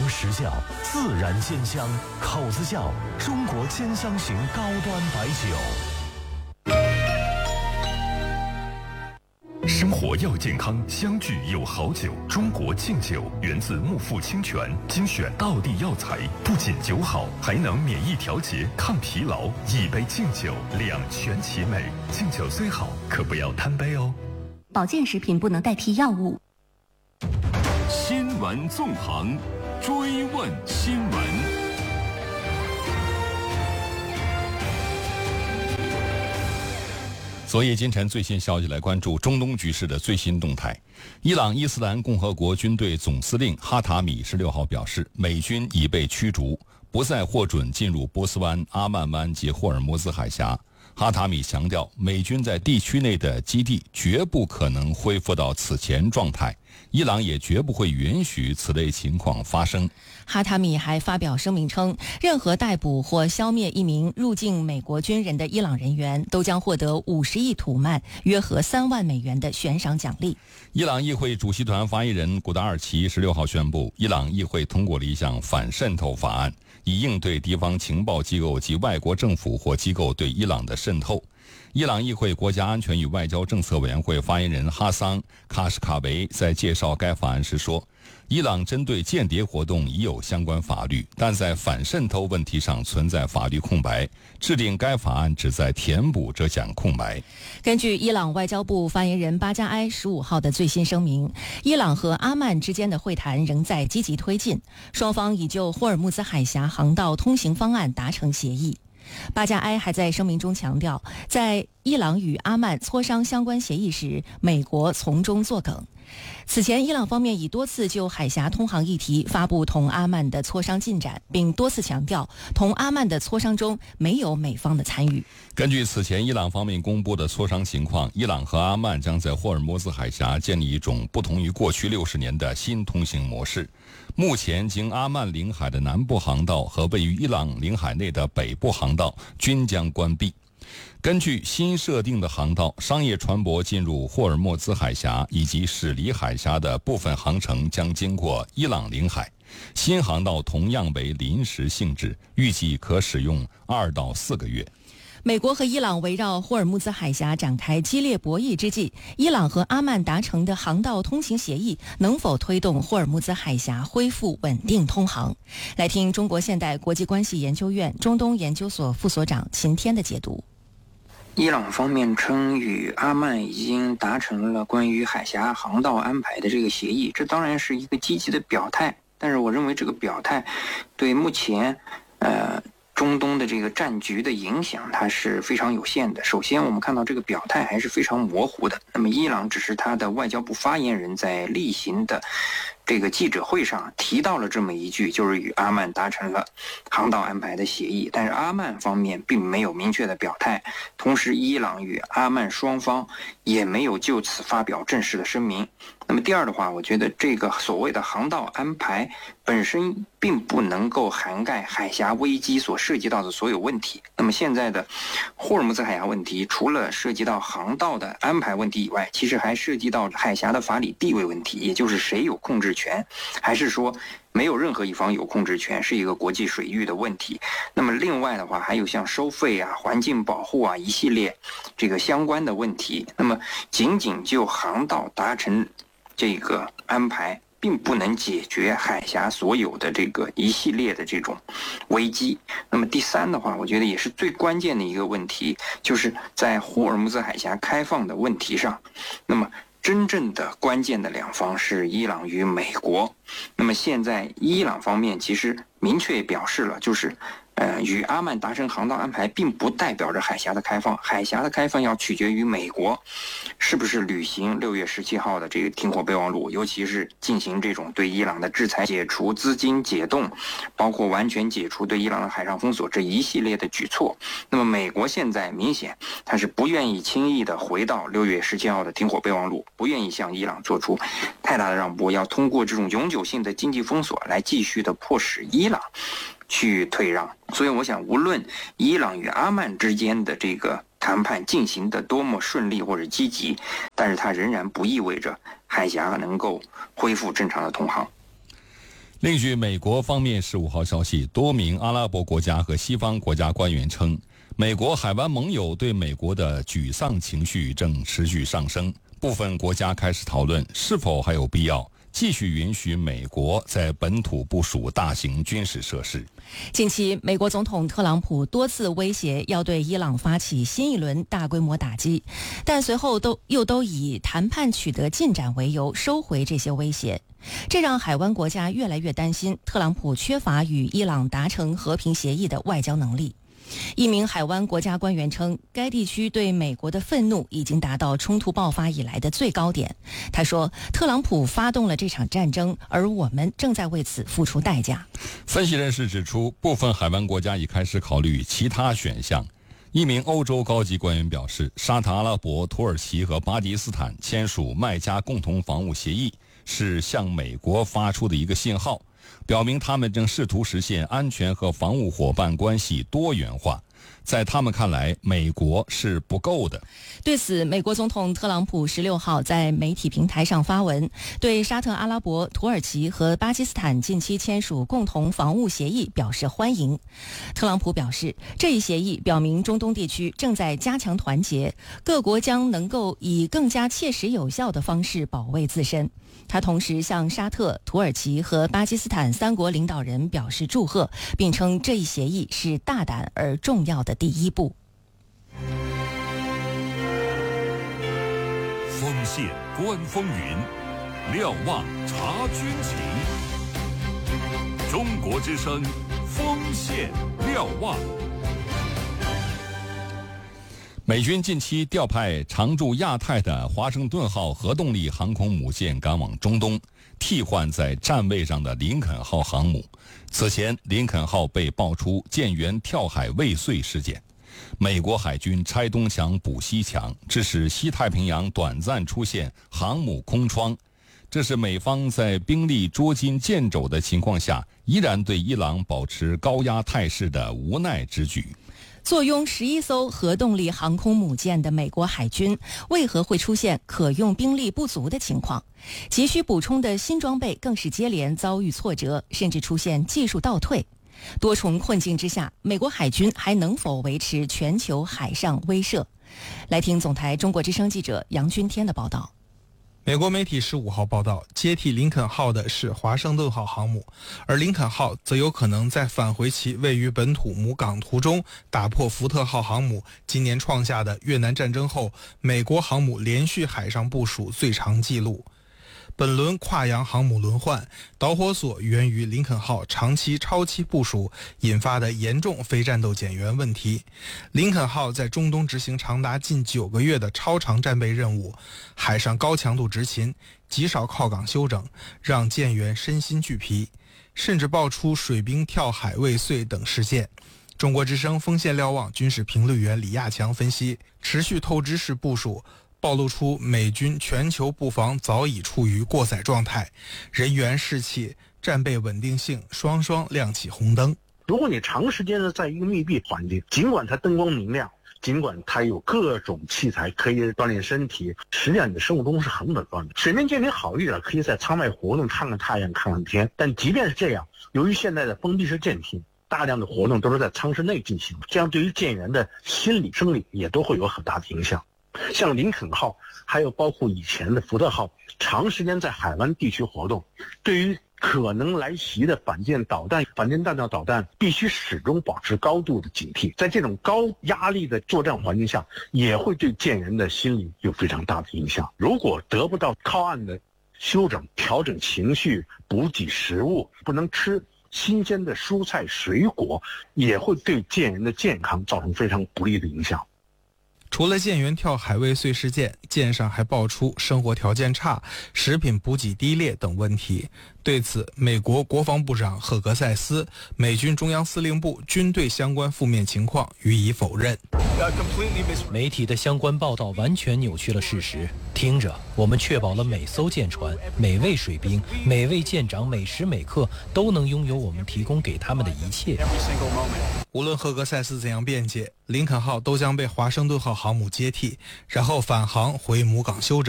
实效，自然鲜香，口子窖中国兼香型高端白酒。 生活要健康，相聚有好酒。中国敬酒源自木富清泉，精选道地药材，不仅酒好，还能免疫调节、抗疲劳。一杯敬酒，两全其美。敬酒虽好，可不要贪杯哦。 保健食品不能代替药物。 新闻纵横，追问新闻。 昨夜今晨最新消息，来关注中东局势的最新动态。伊朗伊斯兰共和国军队总司令哈塔米16号表示，美军已被驱逐，不再获准进入波斯湾、阿曼湾及霍尔木兹海峡。哈塔米强调，美军在地区内的基地绝不可能恢复到此前状态，伊朗也绝不会允许此类情况发生。 哈塔米还发表声明称，任何逮捕或消灭一名入境美国军人的伊朗人员都将获得50亿土曼，约合3万美元的悬赏奖励。 伊朗议会主席团发言人古达尔奇16号宣布，伊朗议会通过了一项反渗透法案，以应对敌方情报机构及外国政府或机构对伊朗的渗透。伊朗议会国家安全与外交政策委员会发言人哈桑·卡什卡维在介绍该法案时说，伊朗针对间谍活动已有相关法律，但在反渗透问题上存在法律空白，制定该法案旨在填补这项空白。 根据伊朗外交部发言人巴加埃15号的最新声明，伊朗和阿曼之间的会谈仍在积极推进，双方已就霍尔木兹海峡航道通行方案达成协议。巴加埃还在声明中强调，在伊朗与阿曼磋商相关协议时，美国从中作梗。此前，伊朗方面已多次就海峡通航议题发布同阿曼的磋商进展，并多次强调同阿曼的磋商中没有美方的参与。 根据此前伊朗方面公布的磋商情况，伊朗和阿曼将在霍尔木兹海峡建立一种不同于过去60年的新通行模式。目前经阿曼领海的南部航道和位于伊朗领海内的北部航道均将关闭。根据新设定的航道，商业船舶进入霍尔木兹海峡以及驶离海峡的部分航程将经过伊朗领海。新航道同样为临时性质，预计可使用2到4个月。 美国和伊朗围绕霍尔木兹海峡展开激烈博弈之际，伊朗和阿曼达成的航道通行协议能否推动霍尔木兹海峡恢复稳定通航？来听中国现代国际关系研究院中东研究所副所长秦天的解读。 伊朗方面称与阿曼已经达成了关于海峡航道安排的这个协议，这当然是一个积极的表态，但是我认为这个表态对目前中东的这个战局的影响它是非常有限的。首先我们看到这个表态还是非常模糊的，那么伊朗只是他的外交部发言人在例行的这个记者会上提到了这么一句，就是与阿曼达成了航道安排的协议，但是阿曼方面并没有明确的表态，同时伊朗与阿曼双方也没有就此发表正式的声明。那么第二的话，我觉得这个所谓的航道安排本身并不能够涵盖海峡危机所涉及到的所有问题。那么现在的霍尔木兹海峡问题，除了涉及到航道的安排问题以外，其实还涉及到海峡的法理地位问题，也就是谁有控制权，还是说没有任何一方有控制权，是一个国际水域的问题。那么另外的话，还有像收费啊、环境保护啊一系列这个相关的问题。那么仅仅就航道达成这个安排，并不能解决海峡所有的这个一系列的这种危机。那么第三的话，我觉得也是最关键的一个问题，就是在霍尔木兹海峡开放的问题上，那么真正的关键的两方是伊朗与美国。那么现在伊朗方面其实明确表示了，就是与阿曼达成航道安排并不代表着海峡的开放，海峡的开放要取决于美国是不是履行6月17号的这个停火备忘录，尤其是进行这种对伊朗的制裁解除、资金解冻，包括完全解除对伊朗的海上封锁这一系列的举措。那么美国现在明显他是不愿意轻易的回到6月17号的停火备忘录，不愿意向伊朗做出太大的让步，要通过这种永久性的经济封锁来继续的迫使伊朗去退让。所以我想，无论伊朗与阿曼之间的这个谈判进行的多么顺利或者积极，但是它仍然不意味着海峡能够恢复正常的通航。 另据美国方面15号消息，多名阿拉伯国家和西方国家官员称，美国海湾盟友对美国的沮丧情绪正持续上升，部分国家开始讨论是否还有必要继续允许美国在本土部署大型军事设施。 近期，美国总统特朗普多次威胁要对伊朗发起新一轮大规模打击，但随后都以谈判取得进展为由收回这些威胁，这让海湾国家越来越担心特朗普缺乏与伊朗达成和平协议的外交能力。一名海湾国家官员称，该地区对美国的愤怒已经达到冲突爆发以来的最高点。他说，特朗普发动了这场战争，而我们正在为此付出代价。 分析人士指出，部分海湾国家已开始考虑其他选项。一名欧洲高级官员表示，沙特阿拉伯、土耳其和巴基斯坦签署麦加共同防务协议，是向美国发出的一个信号，表明他们正试图实现安全和防务伙伴关系多元化。在他们看来，美国是不够的。 对此，美国总统特朗普16号在媒体平台上发文，对沙特阿拉伯、土耳其和巴基斯坦近期签署共同防务协议表示欢迎。特朗普表示，这一协议表明中东地区正在加强团结，各国将能够以更加切实有效的方式保卫自身。他同时向沙特、土耳其和巴基斯坦3国领导人表示祝贺，并称这一协议是大胆而重要的第一步。 锋线观风云，瞭望察军情。中国之声，锋线瞭望。 美军近期调派常驻亚太的华盛顿号核动力航空母舰赶往中东，替换在站位上的林肯号航母。此前，林肯号被爆出舰员跳海未遂事件。美国海军拆东墙补西墙，致使西太平洋短暂出现航母空窗。这是美方在兵力捉襟见肘的情况下，依然对伊朗保持高压态势的无奈之举。 坐拥11艘核动力航空母舰的美国海军为何会出现可用兵力不足的情况？急需补充的新装备更是接连遭遇挫折，甚至出现技术倒退。多重困境之下，美国海军还能否维持全球海上威慑？来听总台中国之声记者杨君天的报道。 美国媒体15号报道，接替林肯号的是华盛顿号航母，而林肯号则有可能在返回其位于本土母港途中，打破福特号航母今年创下的越南战争后美国航母连续海上部署最长纪录。本轮跨洋航母轮换导火索源于林肯号长期超期部署引发的严重非战斗减员问题。林肯号在中东执行长达近9个月的超长战备任务，海上高强度执勤，极少靠港休整，让舰员身心俱疲，甚至爆出水兵跳海未遂等事件。中国之声锋线瞭望军事评论员李亚强分析，持续透支式部署暴露出美军全球布防早已处于过载状态，人员士气、战备稳定性双双亮起红灯。 如果你长时间的在一个密闭环境，尽管它灯光明亮，尽管它有各种器材可以锻炼身体，实际上你的生物钟是很紊乱的。水面舰艇好一点，可以在舱外活动，看看太阳，看看天。但即便是这样，由于现在的封闭式舰艇，大量的活动都是在舱室内进行，这样对于舰员的心理、生理也都会有很大的影响。像林肯号，还有包括以前的福特号，长时间在海湾地区活动，对于可能来袭的反舰导弹、反舰弹道导弹，必须始终保持高度的警惕。在这种高压力的作战环境下，也会对舰员的心理有非常大的影响。如果得不到靠岸的休整、调整情绪、补给食物，不能吃新鲜的蔬菜水果，也会对舰员的健康造成非常不利的影响。 除了舰员跳海未遂事件，舰上还爆出生活条件差、食品补给低劣等问题。对此，美国国防部长赫格塞斯、美军中央司令部均对相关负面情况予以否认。 媒体的相关报道完全扭曲了事实。听着，我们确保了每艘舰船、每位水兵、每位舰长每时每刻都能拥有我们提供给他们的一切。 无论赫格塞斯怎样辩解，林肯号都将被华盛顿号航母接替，然后返航回母港休整。